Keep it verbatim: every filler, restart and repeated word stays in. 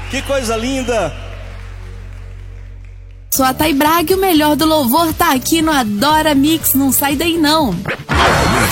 Que coisa linda! Sou a Thay Braga e o melhor do louvor tá aqui no Adora Mix, não sai daí não.